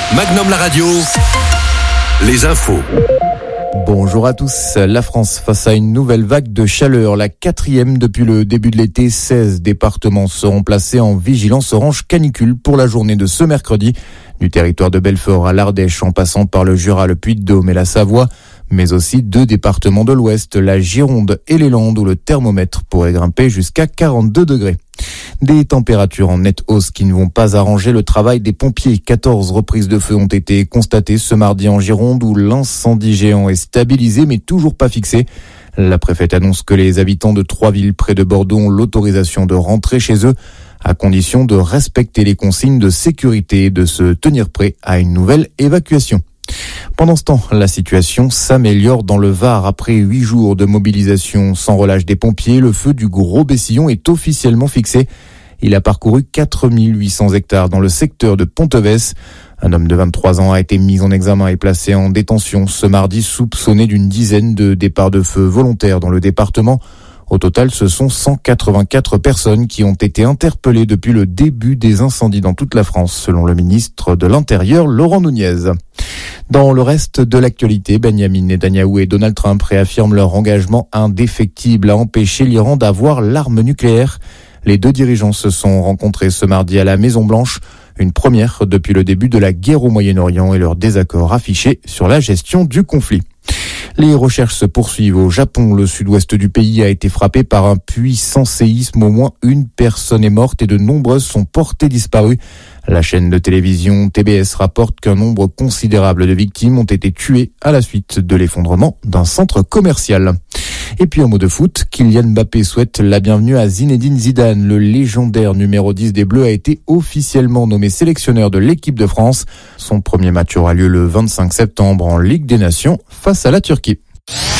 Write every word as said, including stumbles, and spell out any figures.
Magnum la radio, les infos. Bonjour à tous. La France face à une nouvelle vague de chaleur, la quatrième depuis le début de l'été. seize départements seront placés en vigilance orange canicule pour la journée de ce mercredi. Du territoire de Belfort à l'Ardèche, en passant par le Jura, le Puy-de-Dôme et la Savoie, mais aussi deux départements de l'Ouest, la Gironde et les Landes, où le thermomètre pourrait grimper jusqu'à quarante-deux degrés. Des températures en nette hausse qui ne vont pas arranger le travail des pompiers. quatorze reprises de feu ont été constatées ce mardi en Gironde, où l'incendie géant est stabilisé mais toujours pas fixé. La préfète annonce que les habitants de trois villes près de Bordeaux ont l'autorisation de rentrer chez eux, à condition de respecter les consignes de sécurité et de se tenir prêt à une nouvelle évacuation. Pendant ce temps, la situation s'améliore dans le Var. Après huit jours de mobilisation sans relâche des pompiers, le feu du Gros Bessillon est officiellement fixé. Il a parcouru quatre mille huit cents hectares dans le secteur de Ponteves. Un homme de vingt-trois ans a été mis en examen et placé en détention ce mardi, soupçonné d'une dizaine de départs de feu volontaires dans le département. Au total, ce sont cent quatre-vingt-quatre personnes qui ont été interpellées depuis le début des incendies dans toute la France, selon le ministre de l'Intérieur, Laurent Nunez. Dans le reste de l'actualité, Benjamin Netanyahou et Donald Trump réaffirment leur engagement indéfectible à empêcher l'Iran d'avoir l'arme nucléaire. Les deux dirigeants se sont rencontrés ce mardi à la Maison-Blanche, une première depuis le début de la guerre au Moyen-Orient et leur désaccord affiché sur la gestion du conflit. Les recherches se poursuivent au Japon. Le sud-ouest du pays a été frappé par un puissant séisme. Au moins une personne est morte et de nombreuses sont portées disparues. La chaîne de télévision T B S rapporte qu'un nombre considérable de victimes ont été tuées à la suite de l'effondrement d'un centre commercial. Et puis en mot de foot, Kylian Mbappé souhaite la bienvenue à Zinedine Zidane. Le légendaire numéro dix des Bleus a été officiellement nommé sélectionneur de l'équipe de France. Son premier match aura lieu le vingt-cinq septembre en Ligue des Nations face à la Turquie.